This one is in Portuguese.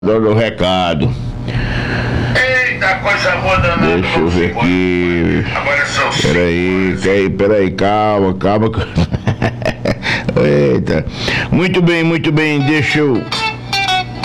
Dando o recado. Eita, coisa boa danada. Deixa eu ver aqui. Agora são 5 Peraí, calma. Eita. Muito bem, deixa eu